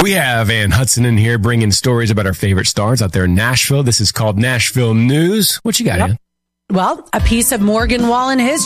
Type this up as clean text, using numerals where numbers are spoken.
We have Ann Hudson in here bringing stories about our favorite stars out there in Nashville. This is called Nashville News. What you got, Ann? Well, a piece of Morgan Wallen history.